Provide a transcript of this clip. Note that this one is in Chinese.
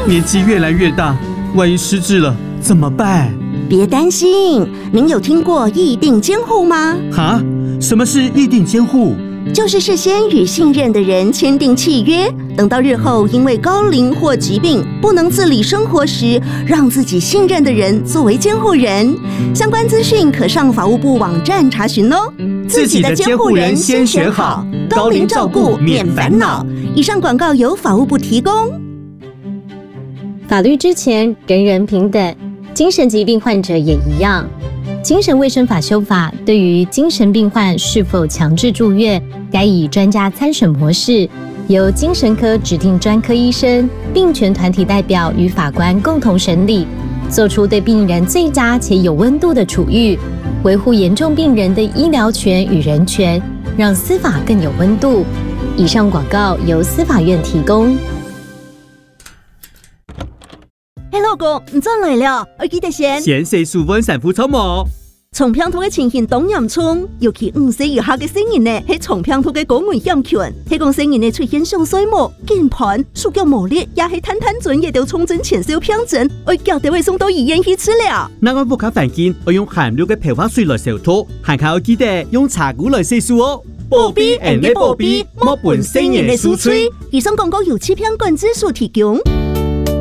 年纪越来越大，万一失智了怎么办？ 别担心，您有听过议定监护吗？ 哈？什么是议定监护？ 就是事先与信任的人签订契约，等到日后因为高龄或疾病不能自理生活时，让自己信任的人作为监护人。相关资讯可上法务部网站查询哦。 自己的监护人先选好，高龄照顾免烦恼。 以上广告由法务部提供。 法律之前人人平等，精神疾病患者也一样。精神卫生法修法对于精神病患是否强制住院，该以专家参审模式，由精神科指定专科医生、病权团体代表与法官共同审理，做出对病人最佳且有温度的处遇，维护严重病人的医疗权与人权，让司法更有温度。以上广告由司法院提供。 嘿，老公，你转来了，我记得先细数温sản phụ草模。 重病兔嘅情形当严重，尤其5歲以下嘅成人呢，係重病兔嘅高危險群。係講成人呢出現上水膜、鍵盤、手腳無力，也係攤準亦都重症前兆病症，我叫佢送到醫院去治療。 那我不卡反見，我用含氯嘅漂白水來消毒，還靠記得用茶壺來洗漱哦。保庇人嘅保庇，莫伴成人嘅輸吹。以上廣告由欺騙管制所提供。